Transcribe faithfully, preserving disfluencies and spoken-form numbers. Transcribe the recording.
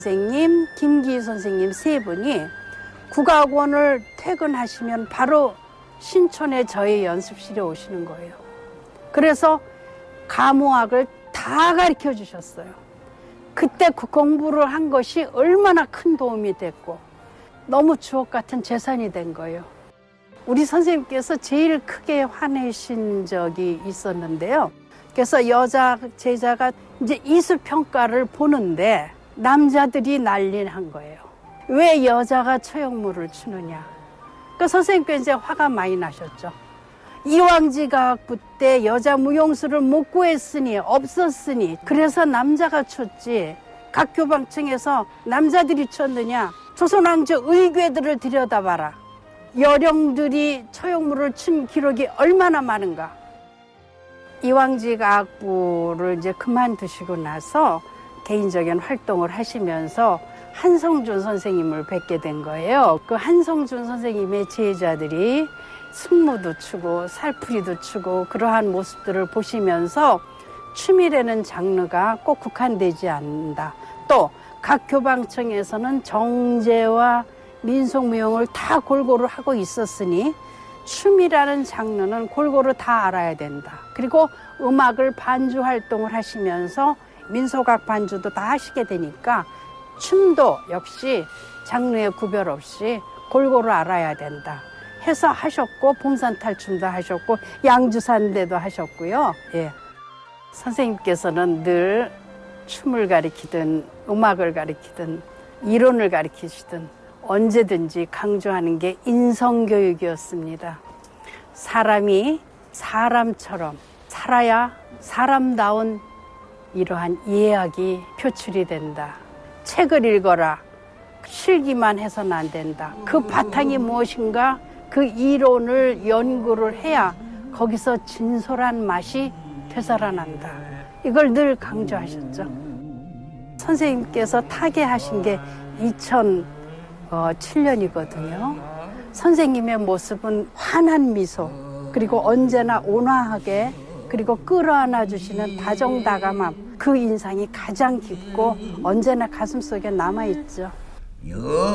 선생님, 김기희 선생님 세 분이 국악원을 퇴근하시면 바로 신촌에 저희 연습실에 오시는 거예요. 그래서 가무악을 다 가르쳐 주셨어요. 그때 그 공부를 한 것이 얼마나 큰 도움이 됐고 너무 주옥 같은 재산이 된 거예요. 우리 선생님께서 제일 크게 화내신 적이 있었는데요. 그래서 여자 제자가 이제 이수평가를 보는데 남자들이 난리난 거예요. 왜 여자가 처형물을 추느냐. 그 선생님께 이제 화가 많이 나셨죠. 이왕지가학부 때 여자 무용수를 못 구했으니 없었으니 그래서 남자가 췄지 각 교방청에서 남자들이 췄느냐. 조선왕조 의궤들을 들여다봐라. 여령들이 처형물을 춘 기록이 얼마나 많은가. 이왕지가학부를 이제 그만두시고 나서 개인적인 활동을 하시면서 한성준 선생님을 뵙게 된 거예요. 그 한성준 선생님의 제자들이 승무도 추고 살풀이도 추고 그러한 모습들을 보시면서 춤이라는 장르가 꼭 국한되지 않는다. 또 각 교방청에서는 정제와 민속무용을 다 골고루 하고 있었으니 춤이라는 장르는 골고루 다 알아야 된다. 그리고 음악을 반주 활동을 하시면서 민속악 반주도 다 하시게 되니까 춤도 역시 장르의 구별 없이 골고루 알아야 된다 해서 하셨고 봉산탈춤도 하셨고 양주산대도 하셨고요. 예. 선생님께서는 늘 춤을 가리키든 음악을 가리키든 이론을 가리키시든 언제든지 강조하는 게 인성교육이었습니다. 사람이 사람처럼 살아야 사람다운 이러한 이해학이 표출이 된다. 책을 읽어라. 실기만 해서는 안 된다. 그 바탕이 무엇인가 그 이론을 연구를 해야 거기서 진솔한 맛이 되살아난다. 이걸 늘 강조하셨죠. 선생님께서 타계하신 게 이천칠 년이거든요. 선생님의 모습은 환한 미소 그리고 언제나 온화하게 그리고 끌어안아 주시는 다정다감함 그 인상이 가장 깊고 언제나 가슴속에 남아있죠.